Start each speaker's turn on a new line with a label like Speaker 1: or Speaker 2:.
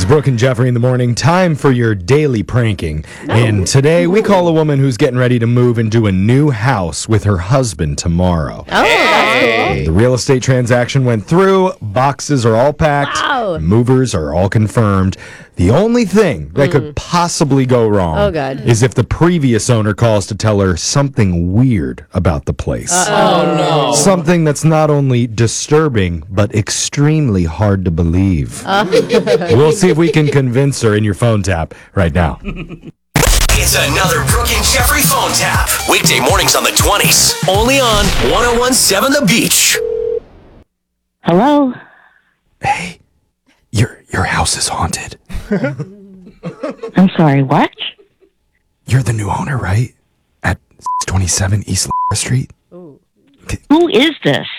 Speaker 1: It's Brooke and Jeffrey in the morning. Time for your daily pranking. And today we call a woman who's getting ready to move into a new house with her husband tomorrow.
Speaker 2: Oh, that's cool.
Speaker 1: The real estate transaction went through. Boxes are all packed.
Speaker 2: Wow.
Speaker 1: Movers are all confirmed. The only thing that could possibly go wrong is if the previous owner calls to tell her something weird about the place.
Speaker 3: Oh, no.
Speaker 1: Something that's not only disturbing, but extremely hard to believe. We'll see if we can convince her in your phone tap right now.
Speaker 4: It's another Brooke and Jeffrey phone tap. Weekday mornings on the 20s. Only on 1017 The Beach.
Speaker 5: Hello?
Speaker 1: Hey, your house is haunted.
Speaker 5: I'm sorry, what?
Speaker 1: You're the new owner, right? At 27 East Street?
Speaker 5: Who is this?